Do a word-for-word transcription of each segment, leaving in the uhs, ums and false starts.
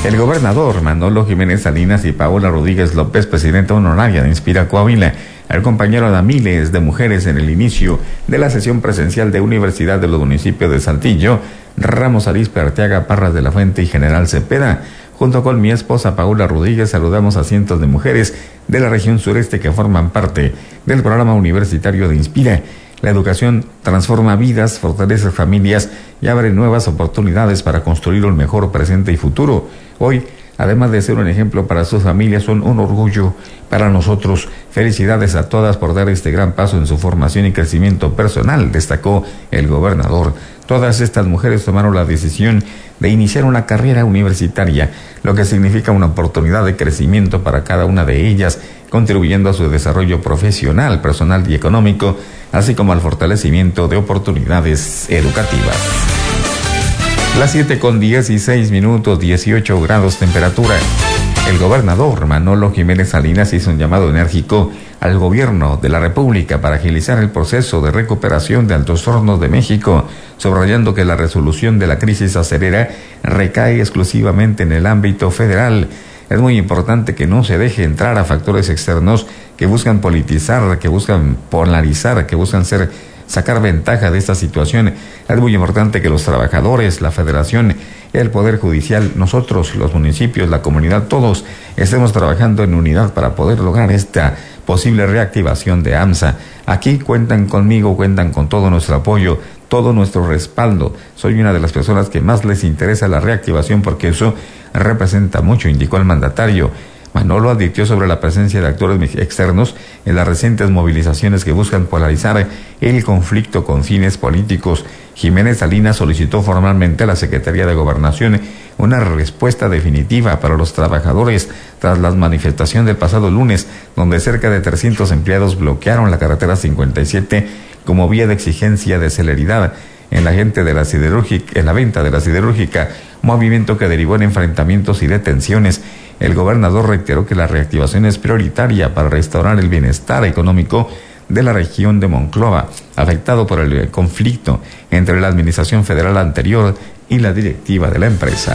El gobernador Manolo Jiménez Salinas y Paola Rodríguez López, presidenta honoraria de Inspira Coahuila, acompañaron a miles de mujeres en el inicio de la sesión presencial de Universidad de los Municipios de Saltillo, Ramos Arizpe, Arteaga, Parras de la Fuente y General Cepeda. Junto con mi esposa Paola Rodríguez saludamos a cientos de mujeres de la región sureste que forman parte del programa universitario de Inspira. La educación transforma vidas, fortalece familias y abre nuevas oportunidades para construir un mejor presente y futuro. Hoy, además de ser un ejemplo para sus familias, son un orgullo para nosotros. Felicidades a todas por dar este gran paso en su formación y crecimiento personal, destacó el gobernador. Todas estas mujeres tomaron la decisión de iniciar una carrera universitaria, lo que significa una oportunidad de crecimiento para cada una de ellas, contribuyendo a su desarrollo profesional, personal y económico, así como al fortalecimiento de oportunidades educativas. Las siete con dieciséis minutos, dieciocho grados temperatura. El gobernador Manolo Jiménez Salinas hizo un llamado enérgico al gobierno de la República para agilizar el proceso de recuperación de Altos Hornos de México, subrayando que la resolución de la crisis acerera recae exclusivamente en el ámbito federal. Es muy importante que no se deje entrar a factores externos que buscan politizar, que buscan polarizar, que buscan ser, sacar ventaja de esta situación. Es muy importante que los trabajadores, la federación, el Poder Judicial, nosotros, los municipios, la comunidad, todos estemos trabajando en unidad para poder lograr esta posible reactivación de AMSA. Aquí cuentan conmigo, cuentan con todo nuestro apoyo, todo nuestro respaldo. Soy una de las personas que más les interesa la reactivación porque eso representa mucho, indicó el mandatario. Manolo advirtió sobre la presencia de actores externos en las recientes movilizaciones que buscan polarizar el conflicto con fines políticos. Jiménez Salinas solicitó formalmente a la Secretaría de Gobernación una respuesta definitiva para los trabajadores tras la manifestación del pasado lunes, donde cerca de trescientos empleados bloquearon la carretera cincuenta y siete como vía de exigencia de celeridad en la gente de la siderúrgica, en la venta de la siderúrgica, movimiento que derivó en enfrentamientos y detenciones. El gobernador reiteró que la reactivación es prioritaria para restaurar el bienestar económico de la región de Monclova, afectado por el conflicto entre la administración federal anterior y la directiva de la empresa.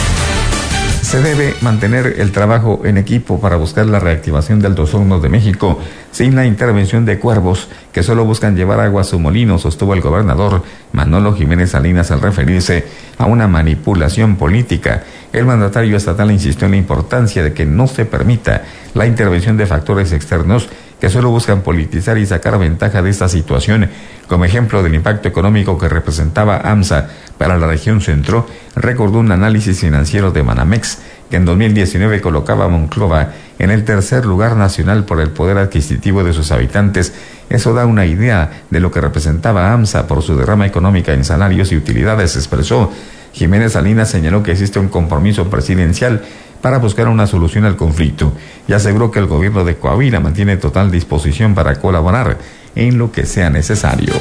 Se debe mantener el trabajo en equipo para buscar la reactivación de Altos Hornos de México sin la intervención de cuervos que solo buscan llevar agua a su molino, sostuvo el gobernador Manolo Jiménez Salinas al referirse a una manipulación política. El mandatario estatal insistió en la importancia de que no se permita la intervención de factores externos que solo buscan politizar y sacar ventaja de esta situación. Como ejemplo del impacto económico que representaba AMSA para la región centro, recordó un análisis financiero de Banamex que en dos mil diecinueve colocaba a Monclova en el tercer lugar nacional por el poder adquisitivo de sus habitantes. Eso da una idea de lo que representaba AMSA por su derrama económica en salarios y utilidades, expresó. Jiménez Salinas señaló que existe un compromiso presidencial para buscar una solución al conflicto y aseguró que el gobierno de Coahuila mantiene total disposición para colaborar en lo que sea necesario.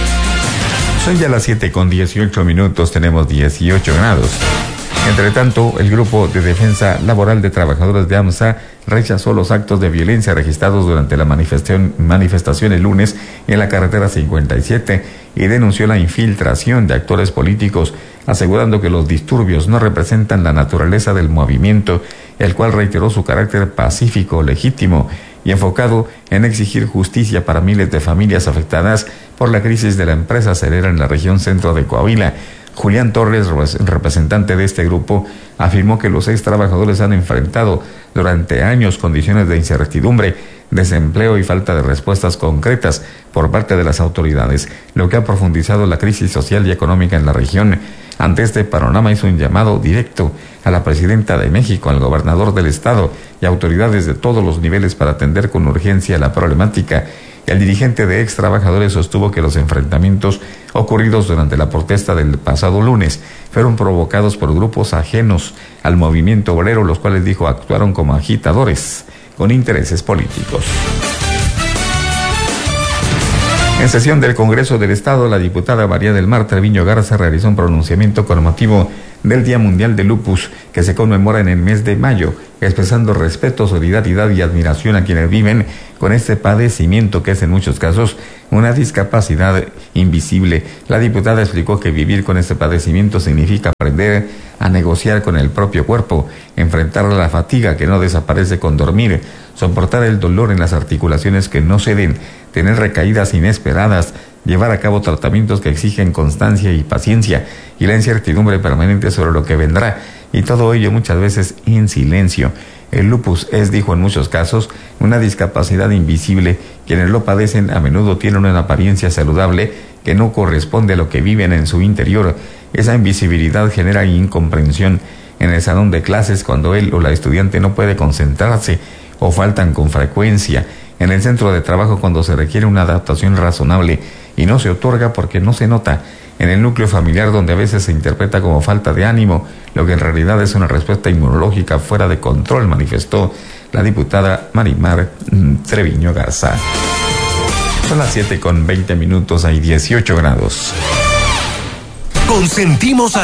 Son ya las siete con dieciocho minutos, tenemos dieciocho grados. Entre tanto, el Grupo de Defensa Laboral de Trabajadores de AMSA rechazó los actos de violencia registrados durante la manifestación, manifestación el lunes en la carretera cincuenta y siete y denunció la infiltración de actores políticos, asegurando que los disturbios no representan la naturaleza del movimiento, el cual reiteró su carácter pacífico, legítimo y enfocado en exigir justicia para miles de familias afectadas por la crisis de la empresa acerera en la región centro de Coahuila. Julián Torres, representante de este grupo, afirmó que los ex trabajadores han enfrentado durante años condiciones de incertidumbre, desempleo y falta de respuestas concretas por parte de las autoridades, lo que ha profundizado la crisis social y económica en la región. Ante este panorama hizo un llamado directo a la presidenta de México, al gobernador del estado y autoridades de todos los niveles para atender con urgencia la problemática. El dirigente de ex trabajadores sostuvo que los enfrentamientos ocurridos durante la protesta del pasado lunes fueron provocados por grupos ajenos al movimiento obrero, los cuales dijo actuaron como agitadores con intereses políticos. En sesión del Congreso del Estado, la diputada María del Mar Treviño Garza realizó un pronunciamiento con motivo del Día Mundial del Lupus, que se conmemora en el mes de mayo, expresando respeto, solidaridad y admiración a quienes viven con este padecimiento que es en muchos casos una discapacidad invisible. La diputada explicó que vivir con este padecimiento significa aprender a negociar con el propio cuerpo, enfrentar la fatiga que no desaparece con dormir, soportar el dolor en las articulaciones que no ceden, tener recaídas inesperadas, llevar a cabo tratamientos que exigen constancia y paciencia, y la incertidumbre permanente sobre lo que vendrá, y todo ello muchas veces en silencio. El lupus es, dijo en muchos casos, una discapacidad invisible. Quienes lo padecen a menudo tienen una apariencia saludable que no corresponde a lo que viven en su interior. Esa invisibilidad genera incomprensión en el salón de clases cuando él o la estudiante no puede concentrarse o faltan con frecuencia. En el centro de trabajo cuando se requiere una adaptación razonable y no se otorga porque no se nota. En el núcleo familiar donde a veces se interpreta como falta de ánimo, lo que en realidad es una respuesta inmunológica fuera de control, manifestó la diputada Marimar Treviño Garza. Son las siete con veinte minutos, hay dieciocho grados. Consentimos a